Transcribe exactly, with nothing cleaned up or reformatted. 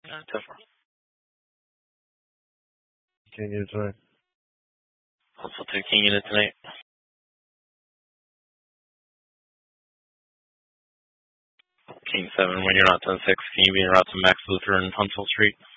Uh, tougher. King unit tonight. Also two King unit tonight. King seven, when you're not ten six, can you be en route to Max Luther and Huntsville Street?